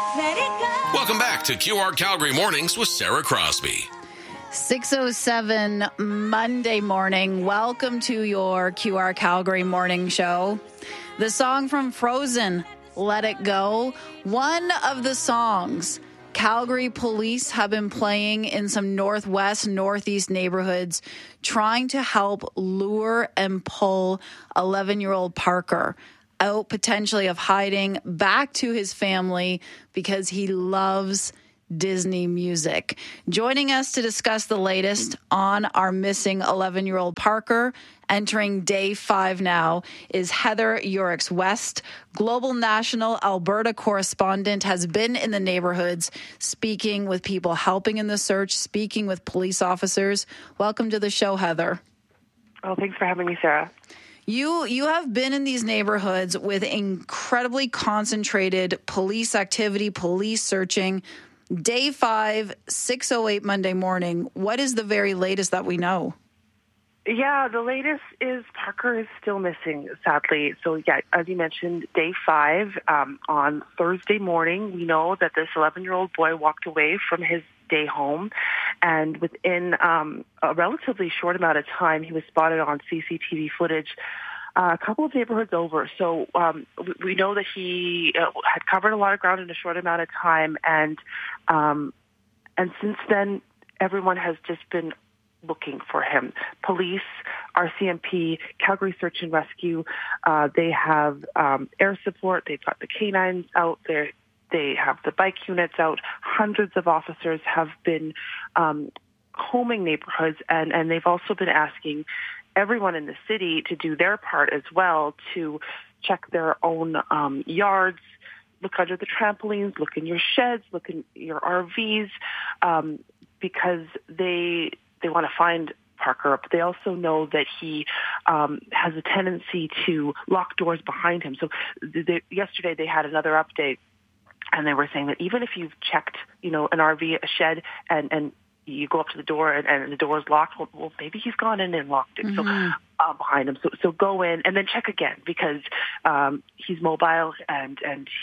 Let it go. Welcome back to QR Calgary Mornings with Sarah Crosby. 6:07 Monday morning. Welcome to your QR Calgary morning show. The song from Frozen, Let It Go, one of the songs Calgary police have been playing in some northwest, northeast neighborhoods, trying to help lure and pull 11-year-old Parker out potentially of hiding back to his family because he loves Disney music. Joining us to discuss the latest on our missing 11-year-old Parker, entering day 5 now, is Heather Yurix-West, Global National Alberta correspondent, has been in the neighborhoods, speaking with people helping in the search, speaking with police officers. Welcome to the show, Heather. Oh, thanks for having me, Sarah. You have been in these neighborhoods with incredibly concentrated police activity, police searching. Day 5, 6:08 Monday morning. What is the very latest that we know? Yeah, the latest is Parker is still missing, sadly. So, yeah, as you mentioned, day 5, on Thursday morning, we know that this 11-year-old boy walked away from his day home, and within a relatively short amount of time, he was spotted on CCTV footage a couple of neighborhoods over. So we know that he had covered a lot of ground in a short amount of time, and since then, everyone has just been looking for him. Police, RCMP, Calgary Search and Rescue, they have air support. They've got the canines out there. They have the bike units out. Hundreds of officers have been combing neighborhoods, and they've also been asking everyone in the city to do their part as well, to check their own yards, look under the trampolines, look in your sheds, look in your RVs, because they want to find Parker, but they also know that he has a tendency to lock doors behind him. So yesterday they had another update, and they were saying that even if you've checked, an RV, a shed, and you go up to the door and the door is locked, well, maybe he's gone in and locked it. So behind him. So go in and then check again, because he's mobile and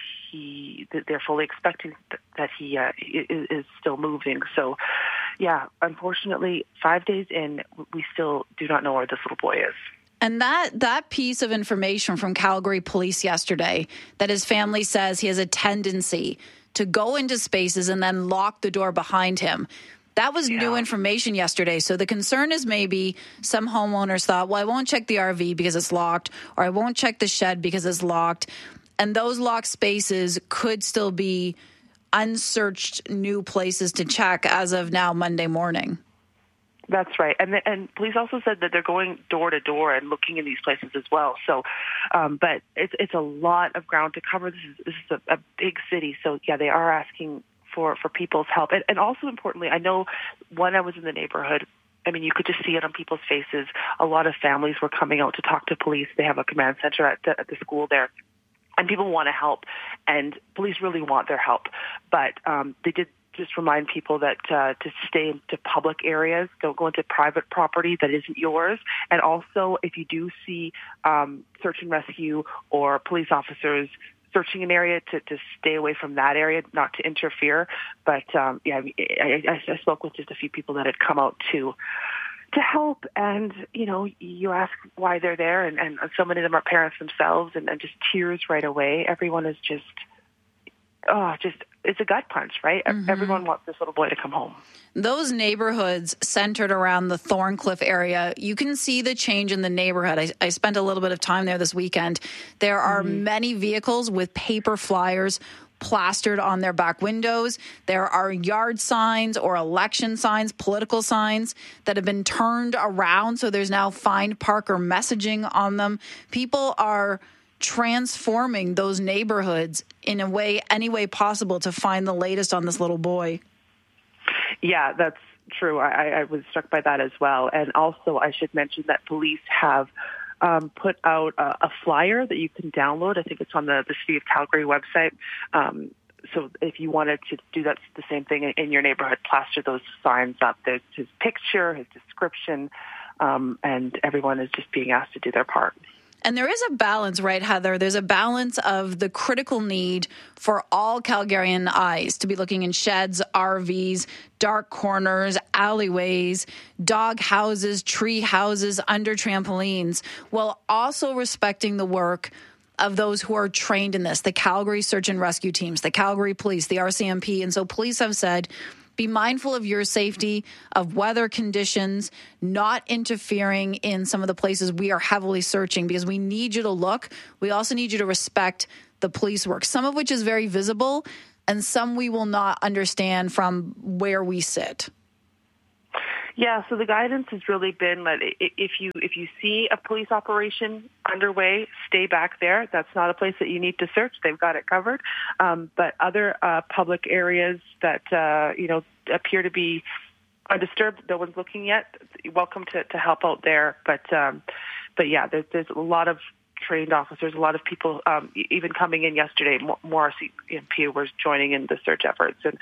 they're fully expecting that he is still moving. So, yeah, unfortunately, 5 days in, we still do not know where this little boy is. And that piece of information from Calgary Police yesterday, that his family says he has a tendency to go into spaces and then lock the door behind him. That was new information yesterday. So the concern is maybe some homeowners thought, well, I won't check the RV because it's locked, or I won't check the shed because it's locked. And those locked spaces could still be unsearched new places to check as of now, Monday morning. That's right. And police also said that they're going door to door and looking in these places as well. So, but it's a lot of ground to cover. This is a big city. So, yeah, they are asking for people's help. And also importantly, I know when I was in the neighborhood, I mean, you could just see it on people's faces. A lot of families were coming out to talk to police. They have a command center at the school there. And people want to help, and police really want their help. But they did just remind people that to stay into public areas, don't go into private property that isn't yours. And also, if you do see search and rescue or police officers searching an area, to stay away from that area, not to interfere. But I spoke with just a few people that had come out to help, and you ask why they're there, and so many of them are parents themselves, and just tears right away. Everyone is just it's a gut punch, right? Mm-hmm. Everyone wants this little boy to come home. Those neighborhoods centered around the Thorncliffe area, you can see the change in the neighborhood. I spent a little bit of time there this weekend. There are many vehicles with paper flyers plastered on their back windows. There are yard signs or election signs, political signs that have been turned around. So there's now Find Parker messaging on them. People are transforming those neighborhoods in any way possible to find the latest on this little boy. Yeah, that's true. I was struck by that as well. And also, I should mention that police have put out a flyer that you can download. I think it's on the City of Calgary website. So if you wanted to do that, the same thing in your neighborhood, plaster those signs up. There's his picture, his description, and everyone is just being asked to do their part. And there is a balance, right, Heather? There's a balance of the critical need for all Calgarian eyes to be looking in sheds, RVs, dark corners, alleyways, dog houses, tree houses, under trampolines, while also respecting the work of those who are trained in this, the Calgary Search and Rescue Teams, the Calgary Police, the RCMP. And so police have said, be mindful of your safety, of weather conditions, not interfering in some of the places we are heavily searching, because we need you to look. We also need you to respect the police work, some of which is very visible and some we will not understand from where we sit. Yeah, so the guidance has really been that if you see a police operation underway, stay back there. That's not a place that you need to search. They've got it covered. But other public areas that appear to be undisturbed, no one's looking yet. Welcome to help out there. But yeah, there's a lot of trained officers, a lot of people even coming in yesterday. More RCMP was joining in the search efforts. And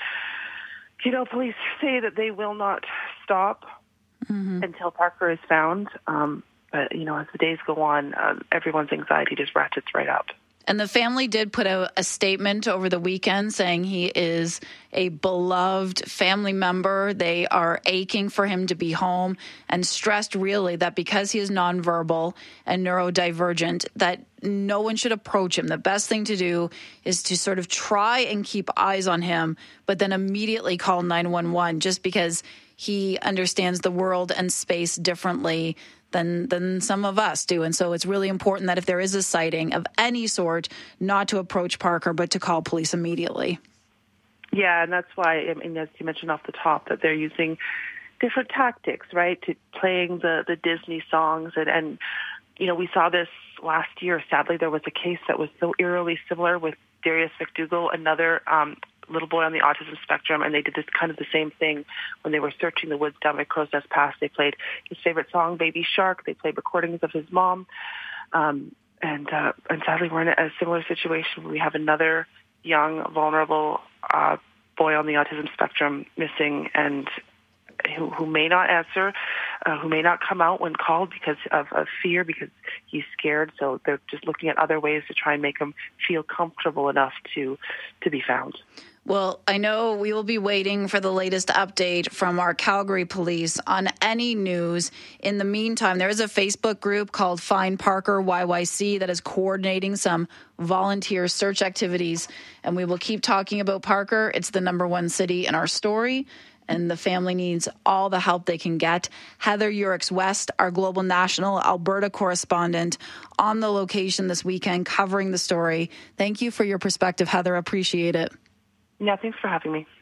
police say that they will not stop until Parker is found. But, as the days go on, everyone's anxiety just ratchets right up. And the family did put out a statement over the weekend saying he is a beloved family member. They are aching for him to be home and stressed really that because he is nonverbal and neurodivergent, that no one should approach him. The best thing to do is to sort of try and keep eyes on him, but then immediately call 911 just because he understands the world and space differently than some of us do. And so it's really important that if there is a sighting of any sort, not to approach Parker, but to call police immediately. Yeah, and that's why, as you mentioned off the top, that they're using different tactics, right, to playing the Disney songs. And we saw this last year. Sadly, there was a case that was so eerily similar with Darius McDougall, another little boy on the autism spectrum, and they did this kind of the same thing when they were searching the woods down by Crow's Nest Pass. They played his favorite song, Baby Shark. They played recordings of his mom. And sadly, we're in a similar situation where we have another young, vulnerable boy on the autism spectrum missing, and who may not answer, who may not come out when called because of fear, because he's scared. So they're just looking at other ways to try and make him feel comfortable enough to be found. Well, I know we will be waiting for the latest update from our Calgary police on any news. In the meantime, there is a Facebook group called Find Parker YYC that is coordinating some volunteer search activities, and we will keep talking about Parker. It's the number one city in our story, and the family needs all the help they can get. Heather Urix-West, our Global National Alberta correspondent, on the location this weekend covering the story. Thank you for your perspective, Heather. Appreciate it. Yeah, thanks for having me.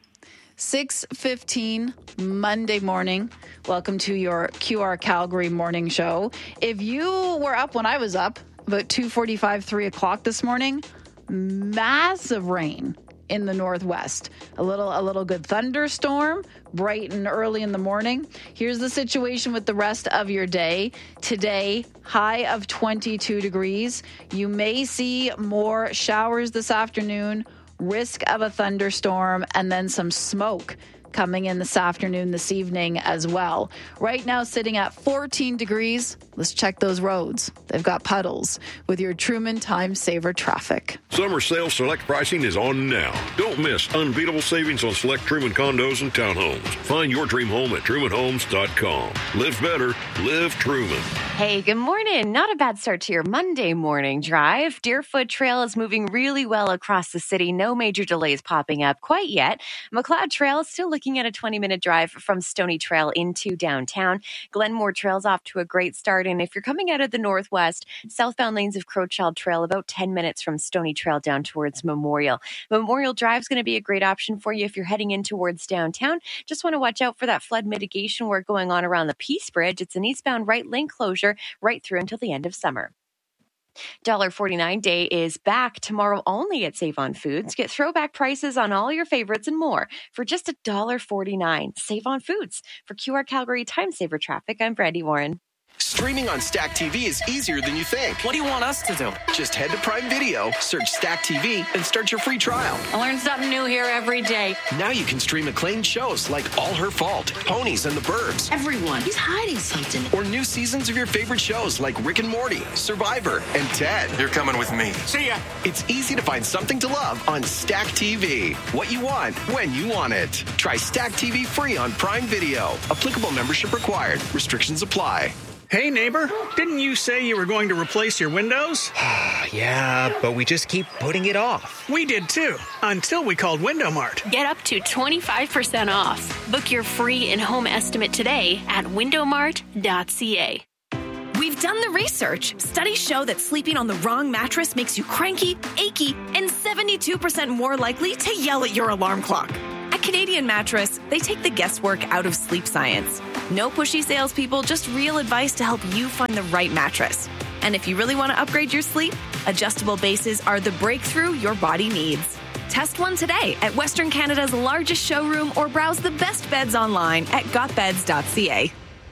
6:15 Monday morning. Welcome to your QR Calgary morning show. If you were up when I was up, about 2:45, 3 o'clock this morning, massive rain in the northwest. A little good thunderstorm, bright and early in the morning. Here's the situation with the rest of your day. Today, high of 22 degrees. You may see more showers this afternoon, risk of a thunderstorm, and then some smoke coming in this afternoon, this evening as well. Right now, sitting at 14 degrees. Let's check those roads. They've got puddles with your Truman Time Saver traffic. Summer sale select pricing is on now. Don't miss unbeatable savings on select Truman condos and townhomes. Find your dream home at trumanhomes.com. Live better. Live Truman. Hey, good morning. Not a bad start to your Monday morning drive. Deerfoot Trail is moving really well across the city. No major delays popping up quite yet. McLeod Trail is still looking at a 20-minute drive from Stony Trail into downtown. Glenmore Trail's off to a great start. And if you're coming out of the northwest, southbound lanes of Crowchild Trail about 10 minutes from Stony Trail down towards Memorial. Memorial Drive is going to be a great option for you if you're heading in towards downtown. Just want to watch out for that flood mitigation work going on around the Peace Bridge. It's an eastbound right lane closure right through until the end of summer. $1.49 day is back tomorrow only at Save on Foods. Get throwback prices on all your favorites and more for just $1.49. Save on Foods. For QR Calgary Time Saver Traffic, I'm Brandy Warren. Streaming on Stack TV is easier than you think. What do you want us to do? Just head to Prime Video, search Stack TV, and start your free trial. I learn something new here every day. Now you can stream acclaimed shows like All Her Fault, Ponies and the Burbs. Everyone, he's hiding something. Or new seasons of your favorite shows like Rick and Morty, Survivor, and Ted. You're coming with me. See ya. It's easy to find something to love on Stack TV. What you want, when you want it. Try Stack TV free on Prime Video. Applicable membership required. Restrictions apply. Hey, neighbor, didn't you say you were going to replace your windows? Yeah, but we just keep putting it off. We did too, until we called Window Mart. Get up to 25% off. Book your free in-home estimate today at windowmart.ca. We've done the research. Studies show that sleeping on the wrong mattress makes you cranky, achy, and 72% more likely to yell at your alarm clock. At Canadian Mattress, they take the guesswork out of sleep science. No pushy salespeople, just real advice to help you find the right mattress. And if you really want to upgrade your sleep, adjustable bases are the breakthrough your body needs. Test one today at Western Canada's largest showroom or browse the best beds online at gotbeds.ca.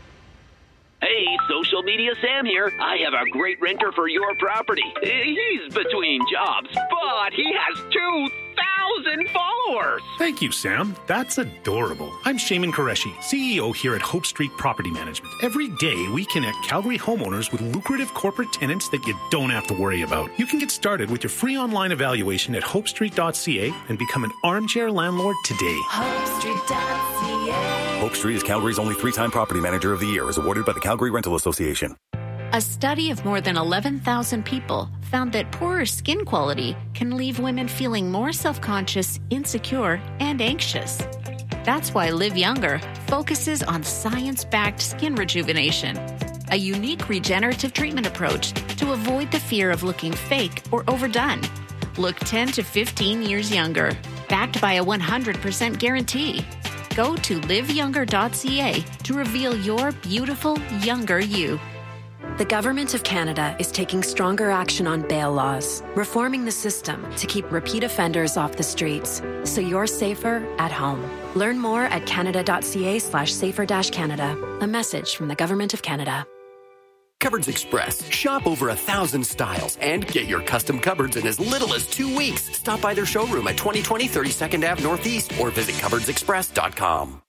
Hey, social media Sam here. I have a great renter for your property. He's between jobs, but he has 2,000 followers. Thank you, Sam. That's adorable. I'm Shaman Qureshi, CEO here at Hope Street Property Management. Every day, we connect Calgary homeowners with lucrative corporate tenants that you don't have to worry about. You can get started with your free online evaluation at hopestreet.ca and become an armchair landlord today. HopeStreet.ca. Hope Street is Calgary's only 3-time Property Manager of the Year, as awarded by the Calgary Rental Association. A study of more than 11,000 people found that poorer skin quality can leave women feeling more self-conscious, insecure, and anxious. That's why Live Younger focuses on science-backed skin rejuvenation, a unique regenerative treatment approach to avoid the fear of looking fake or overdone. Look 10 to 15 years younger, backed by a 100% guarantee. Go to liveyounger.ca to reveal your beautiful, younger you. The Government of Canada is taking stronger action on bail laws, reforming the system to keep repeat offenders off the streets, so you're safer at home. Learn more at canada.ca/safer-canada. A message from the Government of Canada. Cupboards Express. Shop over 1,000 styles and get your custom cupboards in as little as 2 weeks. Stop by their showroom at 2020 32nd Ave Northeast or visit cupboardsexpress.com.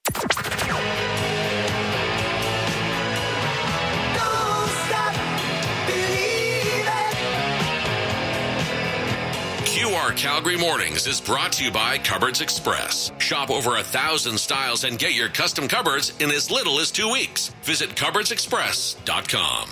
QR Calgary Mornings is brought to you by Cupboards Express. Shop over 1,000 styles and get your custom cupboards in as little as 2 weeks. Visit cupboardsexpress.com.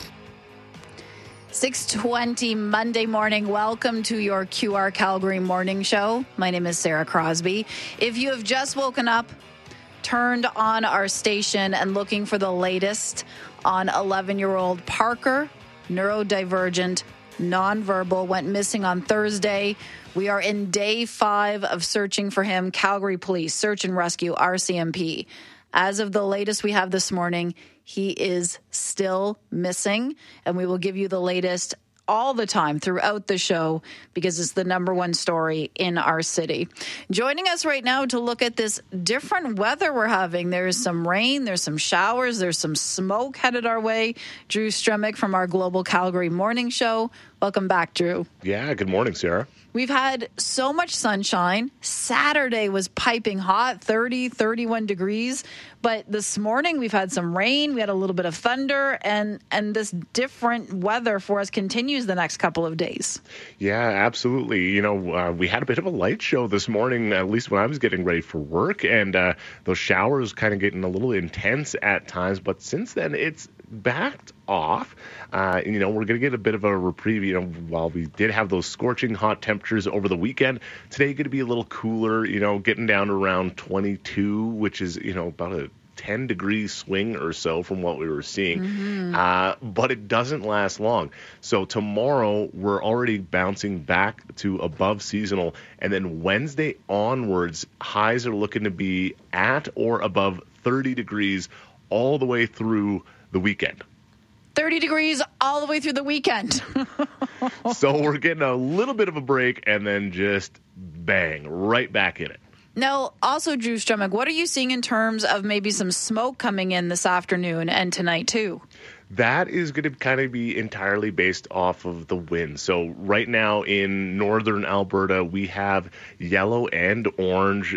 6:20 Monday morning. Welcome to your QR Calgary Morning Show. My name is Sarah Crosby. If you have just woken up, turned on our station, and looking for the latest on 11-year-old Parker, neurodivergent, nonverbal, went missing on Thursday. We are in day 5 of searching for him. Calgary Police, Search and Rescue, RCMP. As of the latest we have this morning, he is still missing, and we will give you the latest all the time throughout the show because it's the number one story in our city. Joining us right now to look at this different weather we're having. There's some rain, there's some showers, there's some smoke headed our way. Drew Stremick from our Global Calgary Morning Show. Welcome back, Drew. Yeah, good morning, Sarah. We've had so much sunshine. Saturday was piping hot, 30, 31 degrees. But this morning we've had some rain. We had a little bit of thunder. And this different weather for us continues the next couple of days. Yeah, absolutely. You know, we had a bit of a light show this morning, at least when I was getting ready for work. And those showers kind of getting a little intense at times. But since then, it's backed off. We're going to get a bit of a reprieve. While we did have those scorching hot temperatures over the weekend, today going to be a little cooler, getting down to around 22, which is, about a 10 degree swing or so from what we were seeing. Mm-hmm. But it doesn't last long. So tomorrow we're already bouncing back to above seasonal. And then Wednesday onwards, highs are looking to be at or above 30 degrees all the way through the weekend. 30 degrees all the way through the weekend. So we're getting a little bit of a break and then just bang, right back in it. Now, also, Drew Stremick, what are you seeing in terms of maybe some smoke coming in this afternoon and tonight, too? That is going to kind of be entirely based off of the wind. So right now in northern Alberta, we have yellow and orange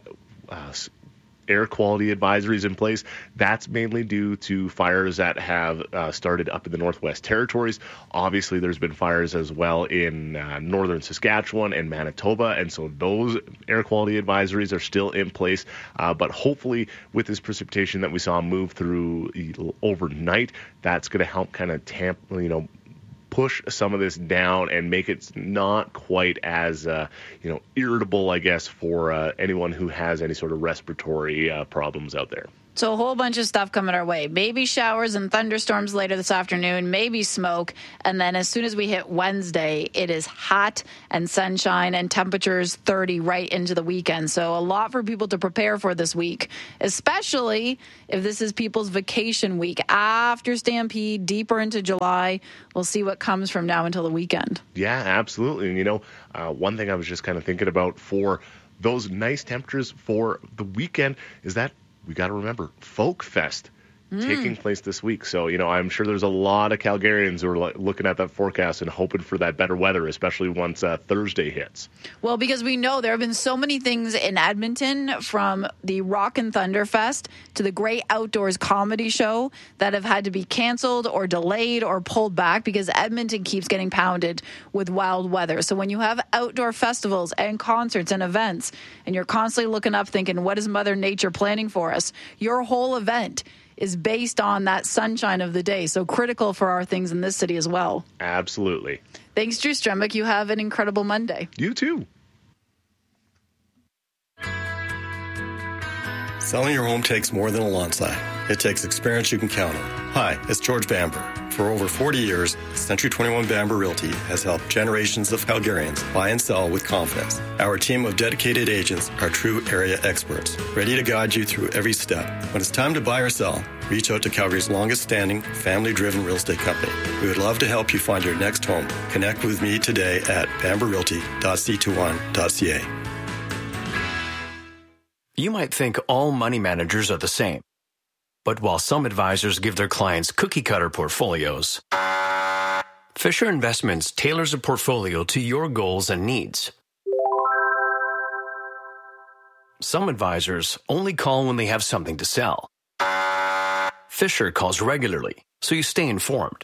air quality advisories in place. That's mainly due to fires that have started up in the Northwest Territories. Obviously, there's been fires as well in northern Saskatchewan and Manitoba, and so those air quality advisories are still in place. But hopefully, with this precipitation that we saw move through overnight, that's going to help kind of push some of this down and make it not quite as irritable, I guess, for anyone who has any sort of respiratory problems out there. So a whole bunch of stuff coming our way. Maybe showers and thunderstorms later this afternoon, maybe smoke. And then as soon as we hit Wednesday, it is hot and sunshine and temperatures 30 right into the weekend. So a lot for people to prepare for this week, especially if this is people's vacation week after Stampede, deeper into July. We'll see what comes from now until the weekend. Yeah, absolutely. And, one thing I was just kind of thinking about for those nice temperatures for the weekend is that we got to remember Folk Fest taking place this week. So, I'm sure there's a lot of Calgarians who are looking at that forecast and hoping for that better weather, especially once Thursday hits. Well, because we know there have been so many things in Edmonton, from the Rock and Thunder Fest to the Great Outdoors Comedy Show, that have had to be canceled or delayed or pulled back because Edmonton keeps getting pounded with wild weather. So when you have outdoor festivals and concerts and events, and you're constantly looking up thinking, what is Mother Nature planning for us? Your whole event is based on that sunshine of the day. So critical for our things in this city as well. Absolutely. Thanks, Drew Stremick. You have an incredible Monday. You too. Selling your home takes more than a lawn sign. It takes experience you can count on. Hi, it's George Bamber. For over 40 years, Century 21 Bamber Realty has helped generations of Calgarians buy and sell with confidence. Our team of dedicated agents are true area experts, ready to guide you through every step. When it's time to buy or sell, reach out to Calgary's longest-standing, family-driven real estate company. We would love to help you find your next home. Connect with me today at bamberrealty.c21.ca. You might think all money managers are the same. But while some advisors give their clients cookie-cutter portfolios, Fisher Investments tailors a portfolio to your goals and needs. Some advisors only call when they have something to sell. Fisher calls regularly, so you stay informed.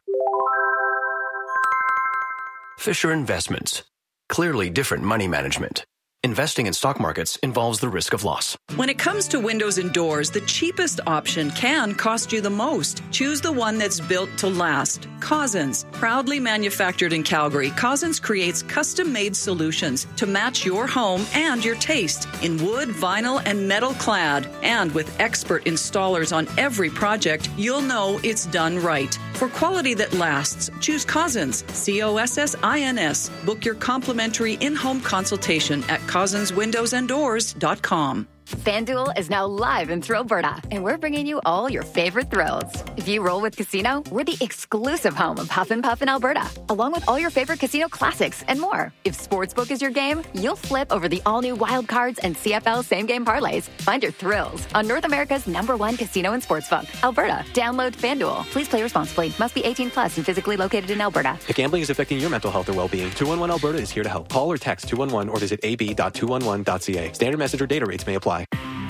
Fisher Investments. Clearly different money management. Investing in stock markets involves the risk of loss. When it comes to windows and doors, the cheapest option can cost you the most. Choose the one that's built to last. Cousins. Proudly manufactured in Calgary, Cousins creates custom-made solutions to match your home and your taste in wood, vinyl, and metal clad. And with expert installers on every project, you'll know it's done right. For quality that lasts, choose Cousins. COSSINS. Book your complimentary in-home consultation at CousinsWindowsAndDoors.com. FanDuel is now live in Thrillberta, and we're bringing you all your favorite thrills. If you roll with Casino, we're the exclusive home of Huff and Puff in Alberta, along with all your favorite casino classics and more. If Sportsbook is your game, you'll flip over the all-new Wild Cards and CFL same-game parlays. Find your thrills on North America's #1 casino and sportsbook, Alberta. Download FanDuel. Please play responsibly. Must be 18 plus and physically located in Alberta. If gambling is affecting your mental health or well-being, 211 Alberta is here to help. Call or text 211 or visit ab.211.ca. Standard message or data rates may apply.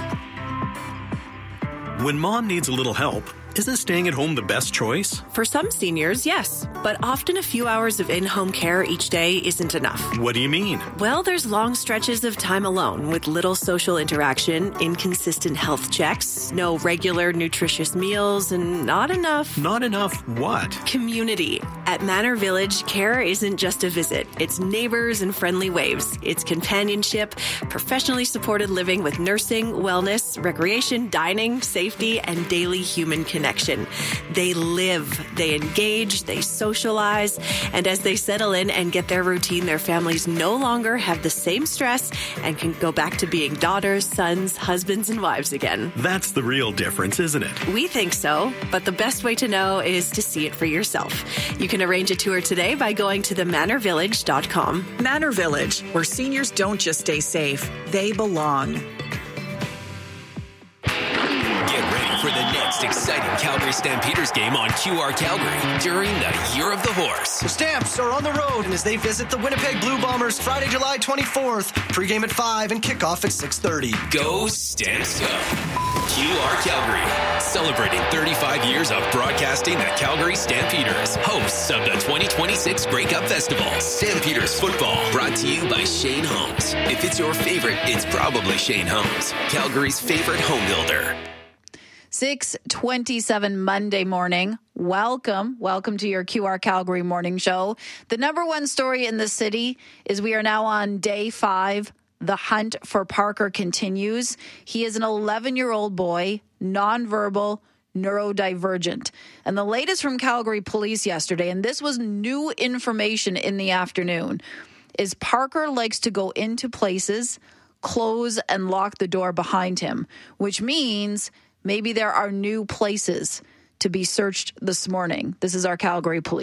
When mom needs a little help, isn't staying at home the best choice? For some seniors, yes. But often a few hours of in-home care each day isn't enough. What do you mean? Well, there's long stretches of time alone with little social interaction, inconsistent health checks, no regular nutritious meals, and not enough... Not enough what? Community. At Manor Village, care isn't just a visit. It's neighbors and friendly waves. It's companionship, professionally supported living with nursing, wellness, recreation, dining, safety, and daily human connection. They live, they engage, they socialize, and as they settle in and get their routine, their families no longer have the same stress and can go back to being daughters, sons, husbands, and wives again. That's the real difference, isn't it? We think so, but the best way to know is to see it for yourself. You can arrange a tour today by going to themanorvillage.com. Manor Village, where seniors don't just stay safe, they belong. Get ready for the next exciting Calgary Stampeders game on QR Calgary during the Year of the Horse. The Stamps are on the road as they visit the Winnipeg Blue Bombers Friday, July 24th. Pre-game at 5 and kickoff at 6:30. Go Stamps Go! QR Calgary, celebrating 35 years of broadcasting the Calgary Stampeders, hosts of the 2026 Grey Cup Festival. Stampeders football, brought to you by Shane Homes. If it's your favorite, it's probably Shane Homes, Calgary's favorite home builder. 6:27 Monday morning. Welcome to your QR Calgary morning show. The number one story in the city is we are now on day 5. The hunt for Parker continues. He is an 11-year-old boy, nonverbal, neurodivergent. And the latest from Calgary Police yesterday, and this was new information in the afternoon, is Parker likes to go into places, close and lock the door behind him, which means maybe there are new places to be searched this morning. This is our Calgary Police.